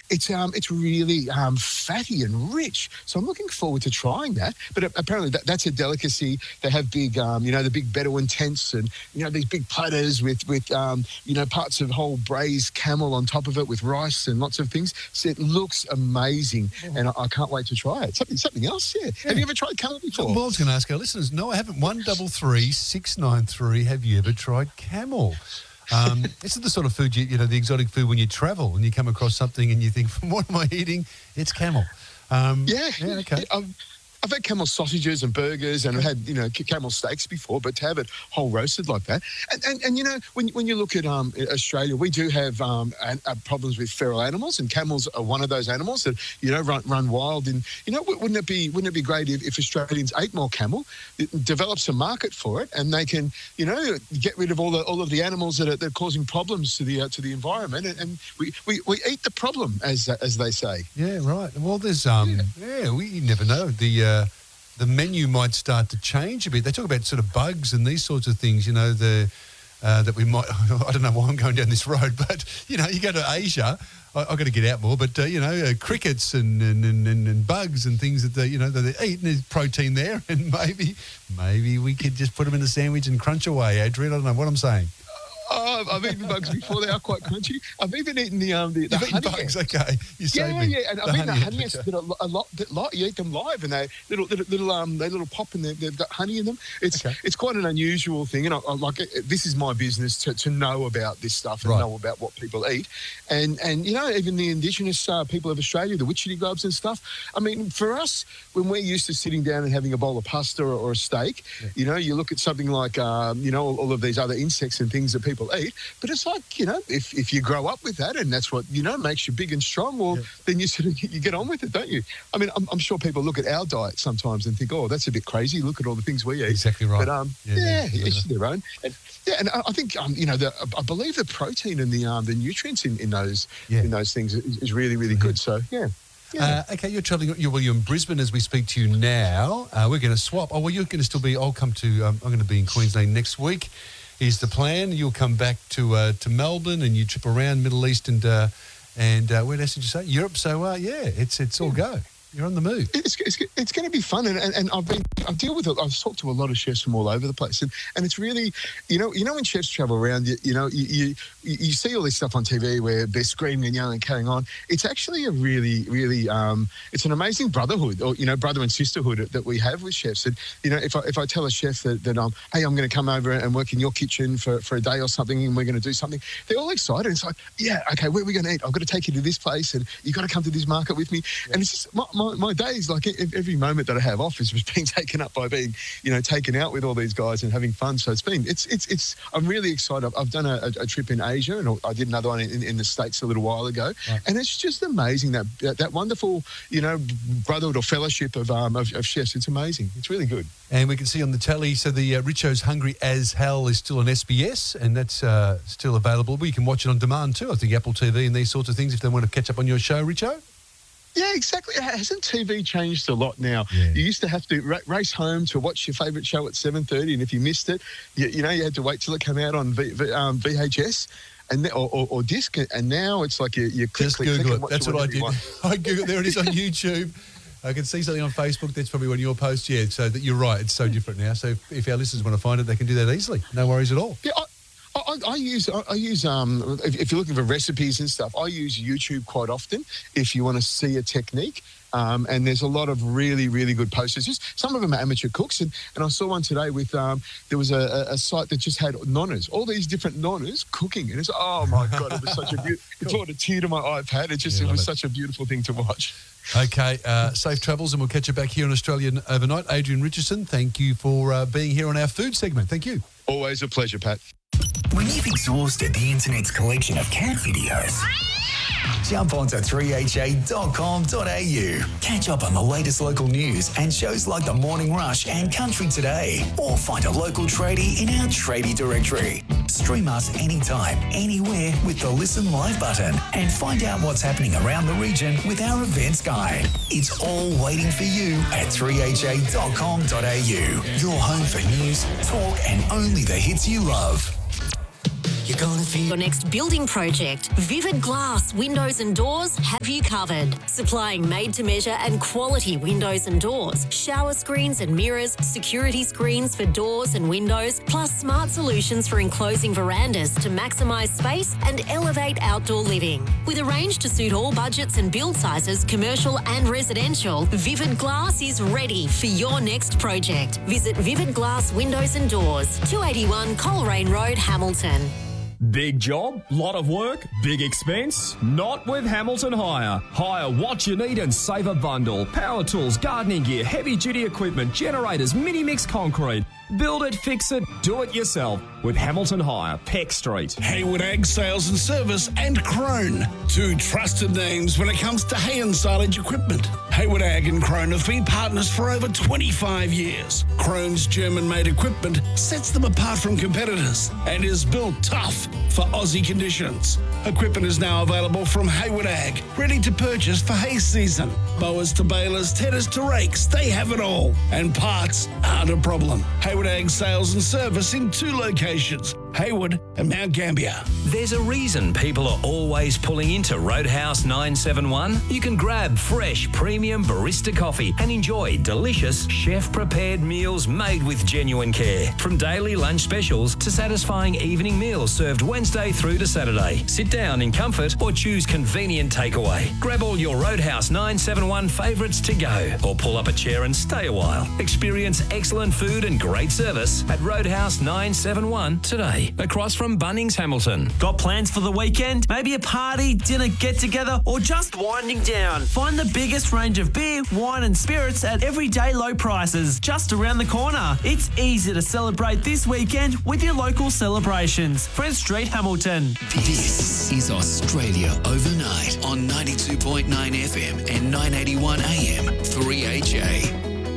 it's really fatty and rich. So I'm looking forward to trying that. But apparently that's a delicacy. They have big, the big Bedouin tents and, these big platters with parts of whole braised camel on top of it with rice and lots of things. So it looks amazing, and I can't wait to try it. Something else, yeah. Have you ever tried camel before? Well, I was going to ask our listeners. No, I haven't. 133 693. Have you ever tried camel? This is the sort of food, the exotic food when you travel and you come across something and you think, what am I eating? It's camel. Okay. I've had camel sausages and burgers, and I've had camel steaks before, but to have it whole roasted like that, and when you look at Australia, we do have problems with feral animals, and camels are one of those animals that run wild. And wouldn't it be great if Australians ate more camel, developed a market for it, and they can get rid of all of the animals that are causing problems to the environment, and we eat the problem, as they say. Yeah, right. Well, there's we never know. The menu might start to change a bit. They talk about sort of bugs and these sorts of things, that we might, I don't know why I'm going down this road, but, you go to Asia, I've got to get out more, but, crickets and bugs and things that they eat, and there's protein there, and maybe we could just put them in a sandwich and crunch away, Adrian. I don't know what I'm saying. Oh, I've eaten bugs before. They are quite crunchy. I've even eaten the You've eaten bugs, ants. Okay. You saved me. Yeah, and I've eaten the honey ants a lot. You eat them live, and they little pop, and they've got honey in them. It's quite an unusual thing, and I like it. This is my business to know about this stuff and know about what people eat, and even the indigenous people of Australia, the witchetty grubs and stuff. I mean, for us, when we're used to sitting down and having a bowl of pasta or a steak, you look at something like all of these other insects and things that people eat, but it's like, if you grow up with that and that's what, makes you big and strong, well, then you get on with it, don't you? I mean, I'm sure people look at our diet sometimes and think, oh, that's a bit crazy. Look at all the things we eat. Exactly right. But, each their own. And I think, I believe the protein and the nutrients in those things is really, really good. So, yeah. Okay, you're travelling. You're in Brisbane as we speak to you now. We're going to swap. Oh, well, you're going to still be. I'm going to be in Queensland next week. Is the plan? You'll come back to Melbourne and you trip around Middle East and where else did you say? Europe. So it's all go. You're on the move. It's going to be fun, and I've talked to a lot of chefs from all over the place, and it's really, when chefs travel around, you see all this stuff on TV where they're screaming and yelling and carrying on. It's actually a really, really, it's an amazing brotherhood, or brother and sisterhood that we have with chefs. And if I tell a chef that hey, I'm going to come over and work in your kitchen for a day or something, and we're going to do something, they're all excited. It's like, yeah, okay, where are we going to eat? I've got to take you to this place, and you got to come to this market with me. Yeah. And it's just my days, like every moment that I have off is being taken up by being, taken out with all these guys and having fun. So it's I'm really excited. I've done a trip in Asia, and I did another one in the States a little while ago. Right. And it's just amazing that wonderful, brotherhood or fellowship of chefs. It's amazing. It's really good. And we can see on the tally, so the Richo's Hungry as Hell is still on SBS, and that's still available. We can watch it on demand too, I think, Apple TV and these sorts of things if they want to catch up on your show, Richo. Yeah, exactly. Hasn't TV changed a lot now? Yeah. You used to have to race home to watch your favourite show at 7:30, and if you missed it, you had to wait till it came out on VHS and or disc. And now it's like you click, just Google it. That's what I did. I Googled. There it is on YouTube. I can see something on Facebook. That's probably one of your posts. Yeah, so that you're right. It's so different now. So if our listeners want to find it, they can do that easily. No worries at all. Yeah. I use if you're looking for recipes and stuff, I use YouTube quite often if you want to see a technique. And there's a lot of really, really good posters. Just some of them are amateur cooks, and I saw one today with there was a site that just had nonnas, all these different nonnas cooking, and it's oh my god, it was such a it brought a tear to my iPad. It was such a beautiful thing to watch. Okay, safe travels, and we'll catch you back here on Australian Overnight. Adrian Richardson, thank you for being here on our food segment. Thank you. Always a pleasure, Pat. When you've exhausted the internet's collection of cat videos, jump onto 3ha.com.au. Catch up on the latest local news and shows like The Morning Rush and Country Today. Or find a local tradie in our tradie directory. Stream us anytime, anywhere with the Listen Live button. And find out what's happening around the region with our events guide. It's all waiting for you at 3ha.com.au. Your home for news, talk and only the hits you love. You're gonna feel Your next building project, Vivid Glass Windows and Doors have you covered. Supplying made-to-measure and quality windows and doors, shower screens and mirrors, security screens for doors and windows, plus smart solutions for enclosing verandas to maximise space and elevate outdoor living. With a range to suit all budgets and build sizes, commercial and residential, Vivid Glass is ready for your next project. Visit Vivid Glass Windows and Doors, 281 Coleraine Road, Hamilton. Big job, lot of work, big expense? Not with Hamilton Hire. Hire what you need and save a bundle. Power tools, gardening gear, heavy duty equipment, generators, mini mix concrete. Build it, fix it, do it yourself with Hamilton Hire, Peck Street. Hayward Ag Sales and Service and Crone, two trusted names when it comes to hay and silage equipment. Hayward Ag and Crone have been partners for over 25 years. Crone's German-made equipment sets them apart from competitors and is built tough for Aussie conditions. Equipment is now available from Hayward Ag, ready to purchase for hay season. Mowers to balers, tedders to rakes, they have it all. And parts aren't a problem. Hayward Ag Sales and Service in two locations, Hayward and Mount Gambier. There's a reason people are always pulling into Roadhouse 971. You can grab fresh, premium barista coffee and enjoy delicious, chef-prepared meals made with genuine care. From daily lunch specials to satisfying evening meals served Wednesday through to Saturday. Sit down in comfort or choose convenient takeaway. Grab all your Roadhouse 971 favourites to go or pull up a chair and stay a while. Experience excellent food and great service at Roadhouse 971 today, across from Bunnings, Hamilton. Got plans for the weekend? Maybe a party, dinner, get-together, or just winding down? Find the biggest range of beer, wine and spirits at everyday low prices just around the corner. It's easy to celebrate this weekend with your local celebrations. Friends Street, Hamilton. This is Australia Overnight on 92.9 FM and 981 AM 3HA.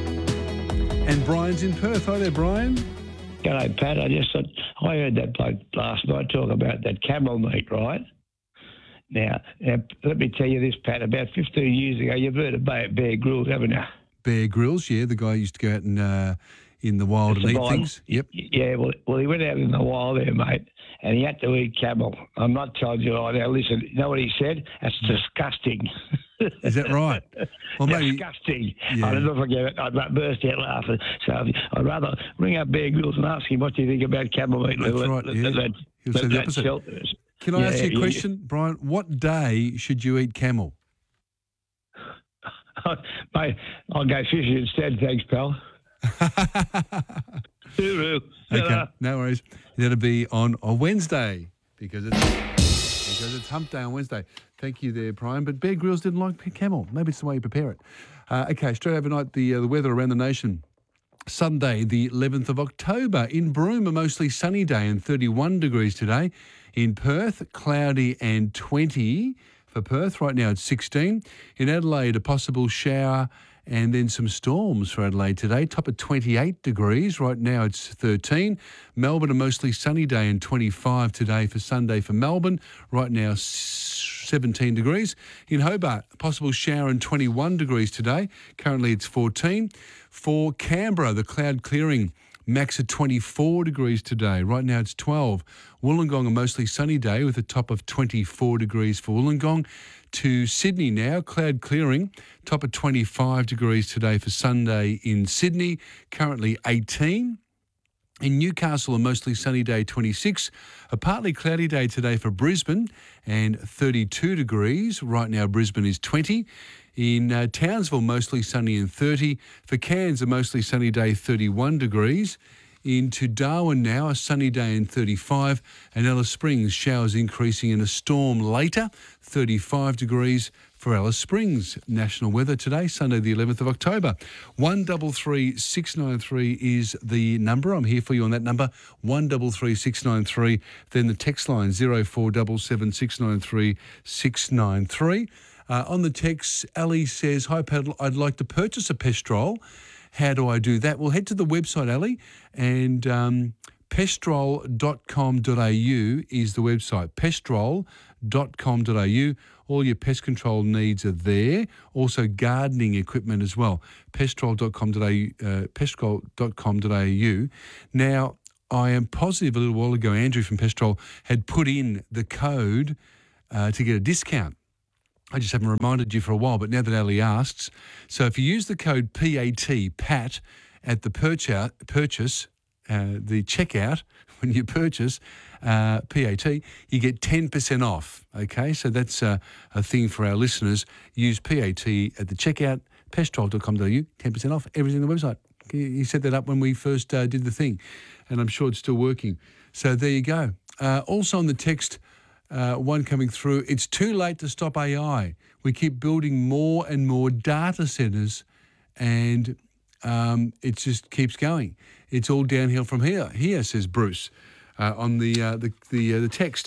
And Brian's in Perth. Hi there, Brian. G'day, Pat. I heard that bloke last night talk about that camel meat, right? Now, let me tell you this, Pat. About 15 years ago, you've heard of Bear Grylls, haven't you? Bear Grylls, yeah. The guy used to go out and in the wild and eat things. Yep. Yeah, well, he went out in the wild there, mate, and he had to eat camel. I'm not telling you right now. Listen, you know what he said? That's disgusting. Is that right? Well, maybe disgusting. Yeah. I'll never forget it. I burst out laughing. So I'd rather ring up Bear Grylls and ask him what do you think about camel meat. That's right. Yeah. He'll say the opposite. Can I ask you a question, Brian? What day should you eat camel? Mate, I'll go fishing instead. Thanks, pal. Okay, no worries. That'll be on a Wednesday because it's hump day on Wednesday. Thank you there, Brian. But Bear Grylls didn't like camel. Maybe it's the way you prepare it. Okay, straight overnight, the weather around the nation. Sunday, the 11th of October. In Broome, a mostly sunny day and 31 degrees today. In Perth, cloudy and 20 for Perth. Right now it's 16. In Adelaide, a possible shower and then some storms for Adelaide today. Top at 28 degrees. Right now it's 13. Melbourne, a mostly sunny day and 25 today for Sunday for Melbourne. Right now 17 degrees. In Hobart, a possible shower and 21 degrees today. Currently it's 14. For Canberra, the cloud clearing, max at 24 degrees today. Right now it's 12. Wollongong, a mostly sunny day with a top of 24 degrees for Wollongong. To Sydney now, cloud clearing, top of 25 degrees today for Sunday in Sydney. Currently 18. In Newcastle, a mostly sunny day, 26. A partly cloudy day today for Brisbane and 32 degrees. Right now, Brisbane is 20. In Townsville, mostly sunny and 30. For Cairns, a mostly sunny day, 31 degrees. Into Darwin now, a sunny day and 35. And Alice Springs, showers increasing in a storm later, 35 degrees for Alice Springs. National weather today, Sunday the 11th of October. 133 693 is the number. I'm here for you on that number, 133 693. Then the text line, 0477 693 693. On the text, Ali says, hi, Paddle, I'd like to purchase a Pestrol. How do I do that? Well, head to the website, Ali, and pestrol.com.au is the website, pestrol.com.au. All your pest control needs are there. Also gardening equipment as well, pestrol.com.au. Now, I am positive a little while ago, Andrew from Pestrol had put in the code to get a discount. I just haven't reminded you for a while, but now that Ali asks, so if you use the code PAT at the purchase, the checkout, when you purchase PAT, you get 10% off, okay? So that's a thing for our listeners. Use PAT at the checkout, pestrol.com.au, 10% off everything on the website. He set that up when we first did the thing, and I'm sure it's still working. So there you go. Also on the text, one coming through, it's too late to stop AI. We keep building more and more data centres, and it just keeps going. It's all downhill from here, says Bruce. On the text,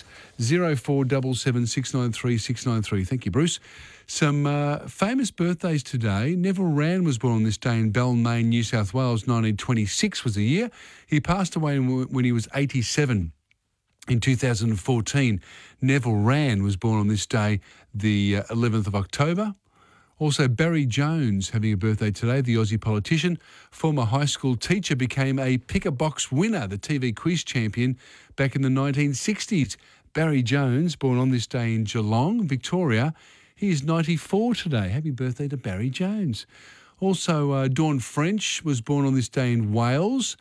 0477 693 693. Thank you, Bruce. Some famous birthdays today. Neville Wran was born on this day in Balmain, New South Wales. 1926 was the year. He passed away when he was 87. In 2014, Neville Wran was born on this day, the 11th of October. Also, Barry Jones having a birthday today, the Aussie politician. Former high school teacher, became a pick-a-box winner, the TV quiz champion back in the 1960s. Barry Jones, born on this day in Geelong, Victoria. He is 94 today. Happy birthday to Barry Jones. Also, Dawn French was born on this day in Wales.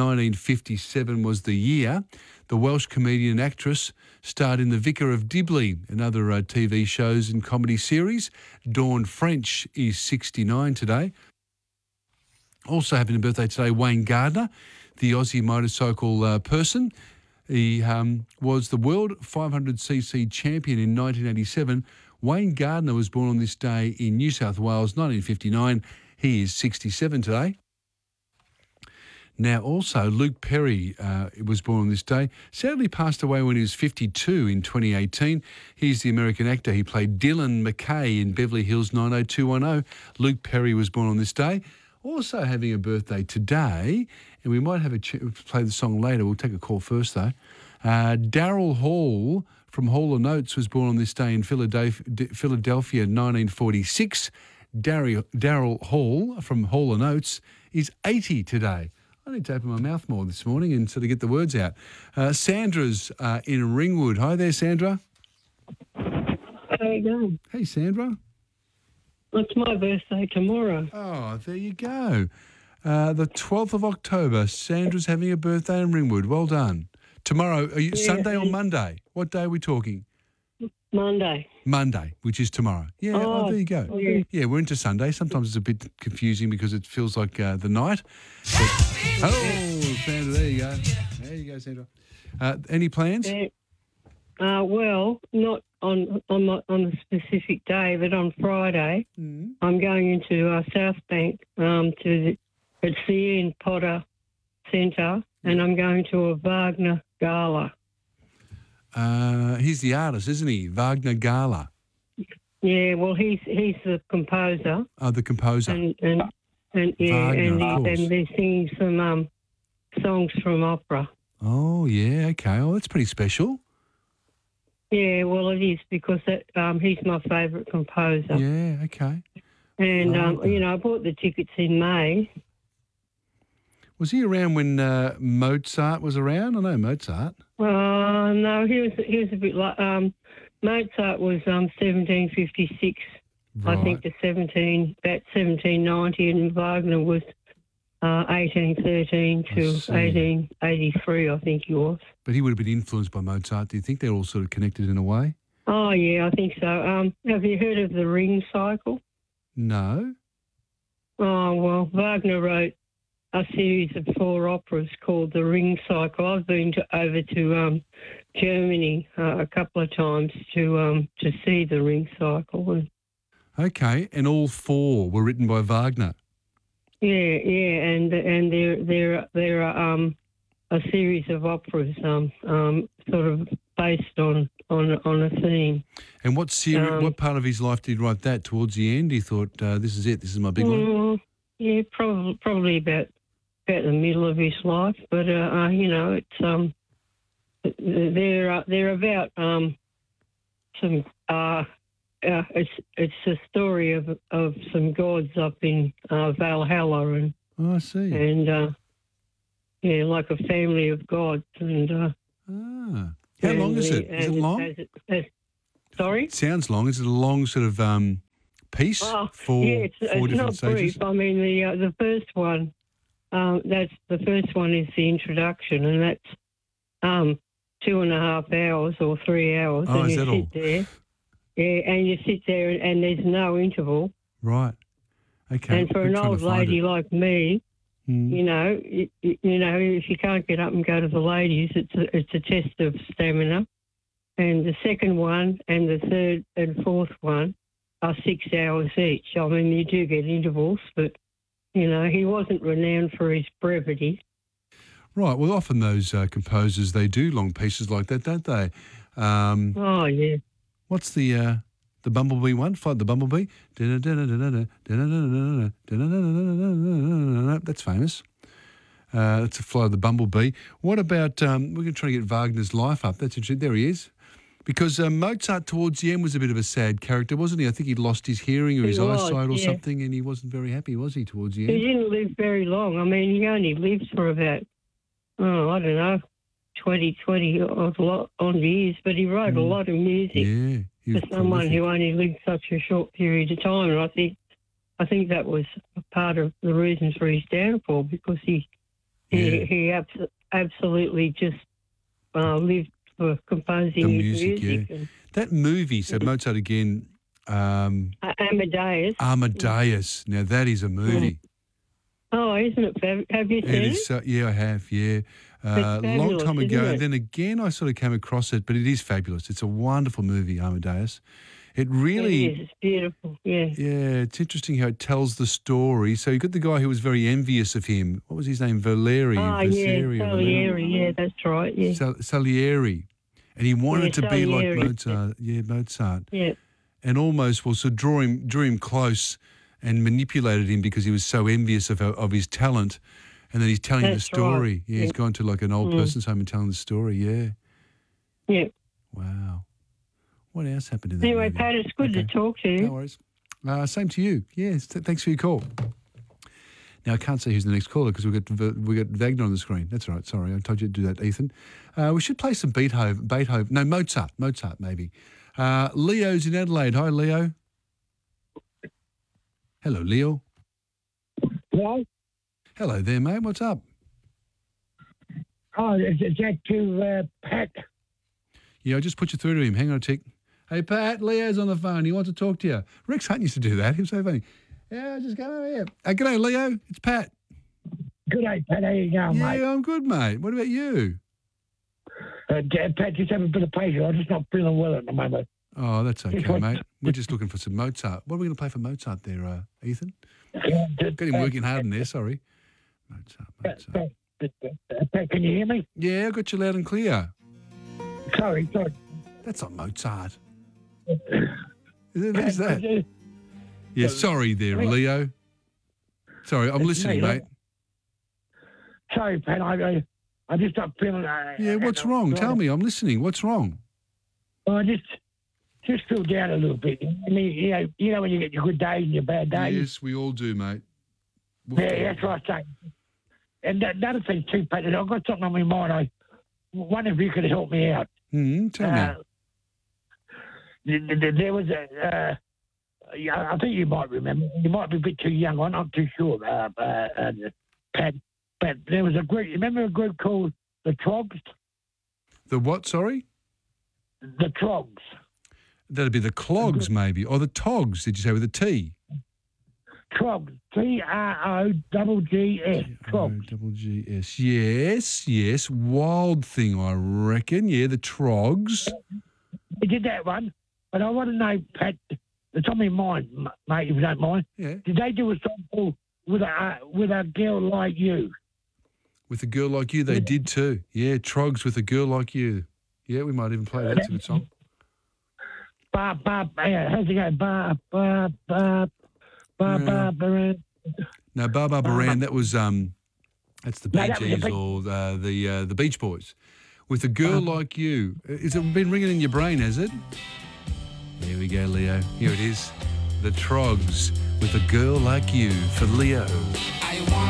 1957 was the year. The Welsh comedian and actress starred in The Vicar of Dibley and other TV shows and comedy series. Dawn French is 69 today. Also having a birthday today, Wayne Gardner, the Aussie motorcycle person. He was the World 500cc champion in 1987. Wayne Gardner was born on this day in New South Wales, 1959. He is 67 today. Now, also, Luke Perry was born on this day. Sadly passed away when he was 52 in 2018. He's the American actor. He played Dylan McKay in Beverly Hills 90210. Luke Perry was born on this day. Also having a birthday today, and we might have play the song later. We'll take a call first, though. Daryl Hall from Hall & Oates was born on this day in Philadelphia 1946. Daryl Hall from Hall & Oates is 80 today. I need to open my mouth more this morning and sort of get the words out. Sandra's in Ringwood. Hi there, Sandra. How you going? Hey, Sandra. It's my birthday tomorrow. Oh, there you go. The 12th of October, Sandra's having a birthday in Ringwood. Well done. Tomorrow, are you Sunday or Monday? What day are we talking? Monday. Monday, which is tomorrow. Yeah, there you go. Yeah, we're into Sunday. Sometimes it's a bit confusing because it feels like the night. But, Sandra, there you go. There you go, Sandra. Any plans? Well, not on a specific day, but on Friday, I'm going into South Bank. It's the Ian Potter Centre, and I'm going to a Wagner Gala. He's the artist, isn't he? Wagner Gala. Yeah, well, he's the composer. Oh, the composer. And Wagner, and they're singing some songs from opera. Oh, yeah, okay. Oh, that's pretty special. Yeah, well, it is because he's my favourite composer. Yeah, okay. And, I bought the tickets in May. Was he around when Mozart was around? I know Mozart. No, he was a bit like Mozart was 1756, right. I think, to 1790, and Wagner was 1813 to 1883, I think he was. But he would have been influenced by Mozart. Do you think they're all sort of connected in a way? Oh yeah, I think so. Have you heard of the Ring Cycle? No. Oh well, Wagner wrote a series of 4 operas called The Ring Cycle. I've been over to Germany a couple of times to see The Ring Cycle. Okay, and all 4 were written by Wagner. Yeah, and they're a series of operas, sort of based on a theme. And what part of his life did he write that? Towards the end, he thought, "This is it. This is my big one." Yeah, probably about the middle of his life, but it's they're about some it's a story of some gods up in Valhalla, and I see, and like a family of gods. And how long is it? Is it long? Sorry? It sounds long. Is it a long sort of piece for four it's different not stages? brief. I mean, the first one, is the introduction, and that's 2.5 hours or 3 hours. Oh, and is you that sit all? there. Yeah, and you sit there and there's no interval. Right. Okay. And for We're an trying to old find lady it. like me, you know, if you can't get up and go to the ladies, it's a test of stamina. And the second one and the third and fourth one are 6 hours each. I mean, you do get intervals, but, you know, he wasn't renowned for his brevity. Right. Well, often those composers, they do long pieces like that, don't they? Oh, yeah. What's the Bumblebee one? Fight the Bumblebee. That's famous. That's a Fly the Bumblebee. What about, we're going to try to get Wagner's life up. That's interesting. There he is. Because Mozart towards the end was a bit of a sad character, wasn't he? I think he'd lost his hearing or his eyesight or something, and he wasn't very happy, was he, towards the end? He didn't live very long. I mean, he only lived for about, I don't know, 20 odd years, but he wrote a lot of music. Yeah, he was for someone prolific. who only lived such a short period of time. And I think that was part of the reasons for his downfall, because he absolutely just lived for composing The his music, music. yeah. That movie, so Mozart again. Amadeus. Amadeus. Now that is a movie. Oh, isn't it? Have you seen It it? is. Yeah, I have. Yeah, a long fabulous, time isn't ago. it? And then again, I sort of came across it, but it is fabulous. It's a wonderful movie, Amadeus. It really. It is. It's beautiful. Yeah. Yeah, it's interesting how it tells the story. So you got the guy who was very envious of him. What was his name? Valeri. Oh, Vasari, yeah, or Salieri. Yeah, that's right. Yeah. Salieri. And he wanted to be like Salieri. Mozart. Yeah, Mozart. Yeah. And almost, well, so drew him close and manipulated him because he was so envious of his talent. And then he's telling the That's story. right. Yeah, he's gone to like an old person's home and telling the story. Yeah. Yeah. Wow. What else happened in that Anyway, movie? Pat, it's good to talk to you. No worries. Same to you. Yes, thanks for your call. Now, I can't say who's the next caller because we've got Wagner on the screen. That's all right. Sorry, I told you to do that, Ethan. We should play some Beethoven. No, Mozart maybe. Leo's in Adelaide. Hi, Leo. Hello, Leo. Hello? Hello there, mate. What's up? Oh, is that to Pat? Yeah, I just put you through to him. Hang on a tick. Hey, Pat, Leo's on the phone. He wants to talk to you. Rex Hunt used to do that. He was so funny. Yeah, just come over here. G'day, Leo. It's Pat. Good day, Pat. How you going, Yeah, mate? I'm good, mate. What about you? Pat, just have a bit of patience. I'm just not feeling well at the moment. Oh, that's okay, mate. We're just looking for some Mozart. What are we going to play for Mozart there, Ethan? Got him working hard in there, sorry. Mozart. Pat, can you hear me? Yeah, I got you loud and clear. Sorry. That's not Mozart. Who's that? Yeah, sorry there, Leo. Sorry, I'm listening, mate. Sorry, Pat. I just not feeling. Yeah, what's wrong? Tell me. I'm listening. What's wrong? Well, I just feel down a little bit. I mean, you know when you get your good days and your bad days. Yes, we all do, mate. Yeah, that's what I say. And another thing too, Pat, I've got something on my mind. I wonder if you could help me out. Tell me. There was I think you might remember. You might be a bit too young. I'm not too sure, Pat. But there was a group. You remember a group called the Trogs? The what, sorry? The Trogs. That'd be the Clogs, maybe. Or the Togs, did you say, with a T? Trogs. Troggs. Trogs. Trogs. Yes. Wild thing, I reckon. Yeah, the Trogs. We did that one. But I want to know, Pat, it's on my mind, mate, if you don't mind. Yeah. Did they do a song called With a Girl Like You? With a Girl Like You, they did too. Yeah, Trogs with a Girl Like You. Yeah, we might even play that. It's a good song. How's it go? No, Barbara Baran, that was that's the Bee No, that was the Gees Bee- or the Beach Boys. With a Girl Like You. Has it been ringing in your brain, has it? Here we go, Leo. Here it is. The Trogs with a Girl Like You for Leo. I want